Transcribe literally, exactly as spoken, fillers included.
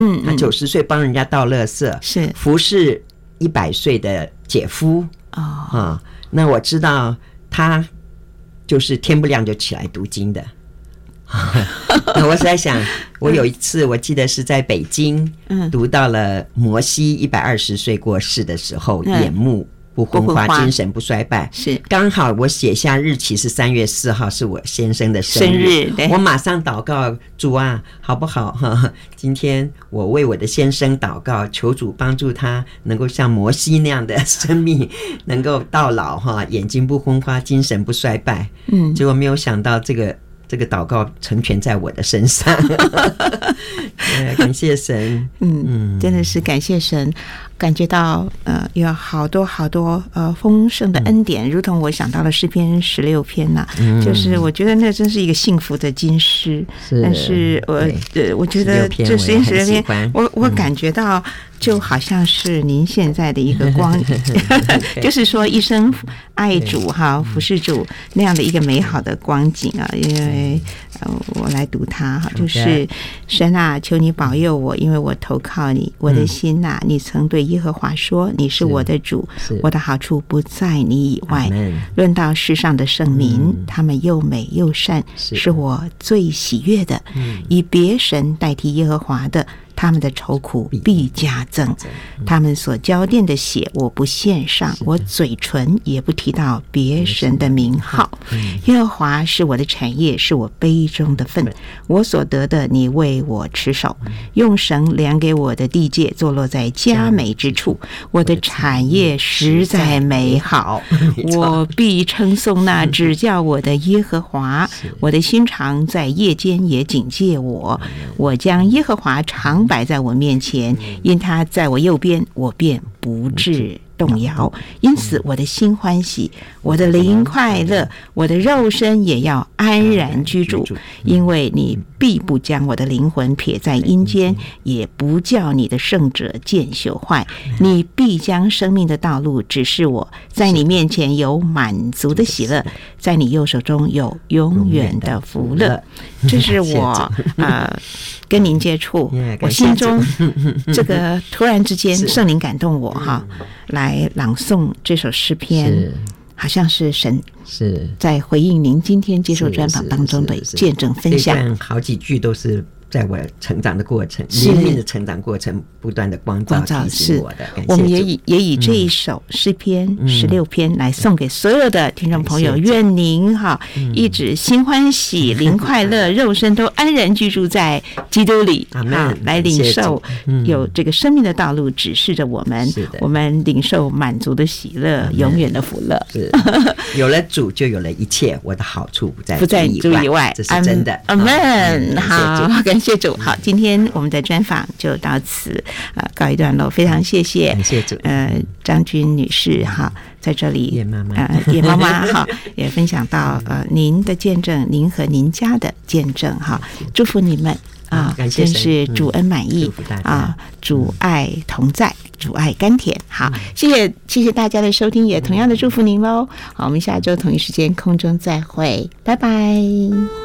嗯，他九十岁帮人家倒垃圾， 是服侍一百岁的姐夫哦啊。那我知道他就是天不亮就起来读经的。那我是在想，我有一次我记得是在北京，嗯，读到了摩西一百二十岁过世的时候，嗯、眼目不昏花，精神不衰败， 是刚好我写下日期是三月四号，是我先生的生日， 生日我马上祷告主啊，好不好？今天我为我的先生祷告，求主帮助他能够像摩西那样的生命，能够到老哈，眼睛不昏花，精神不衰败。嗯，结果没有想到这个。这个祷告成全在我的身上，感谢神， 嗯嗯，真的是感谢神，感觉到呃有好多好多呃丰盛的恩典，嗯、如同我想到了诗篇十六篇呐、啊嗯，就是我觉得那真是一个幸福的金诗，是但是我呃我觉得这诗篇十六篇，我我感觉到就好像是您现在的一个光，就是说一生爱主哈，服侍主那样的一个美好的光景啊，因为。呃，我来读它哈，就是神啊，求你保佑我，因为我投靠你，我的心呐、啊，你曾对耶和华说，你是我的主，我的好处不在你以外。论到世上的圣民，嗯、他们又美又善，是, 是我最喜悦的。嗯、以别神代替耶和华的，他们的愁苦必加增，他们所浇奠的血我不献上，我嘴唇也不提到别神的名号。耶和华是我的产业，是我杯中的分，我所得的你为我持守，用绳量给我的地界坐落在佳美之处，我的产业实在美好，我必称颂那指教我的耶和华，我的心肠在夜间也警戒我，我将耶和华常摆在我面前，因他在我右边，我便不致动摇。因此我的心欢喜，我的灵快乐，我的肉身也要安然居住，因为你必不将我的灵魂撇在阴间，也不叫你的圣者见朽坏。你必将生命的道路指示我，在你面前有满足的喜乐，在你右手中有永远的福乐。这是我呃跟您接触，我心中这个突然之间圣灵感动我哈，来朗诵这首诗篇，好像是神是在回应您今天接受专访当中的见证分享， 好几句都是在我成长的过程，灵命的成长过程，不断的光照提醒我的。 我们也以也以这一首诗篇十六篇来送给所有的听众朋友，嗯、愿您哈、嗯、一直心欢喜、灵快乐，肉身都安然居住在基督里啊，来领受有这个生命的道路指示着我们，嗯、我们领受满足的喜乐，永远的福乐。 是有了主，就有了一切，我的好处不在不在主以外， 这是真的。 阿门。好，感谢主。好，今天我们的专访就到此呃告一段落，非常谢谢， 感谢主。 呃，张君女士哈，在这里叶妈妈，呃，叶妈妈哈，也分享到呃您的见证，您和您家的见证哈，祝福你们啊，真是主恩满意、嗯、啊，主爱同在，主爱甘甜。好，谢谢谢谢大家的收听，也同样的祝福您喽。好，我们下周同一时间空中再会，拜拜。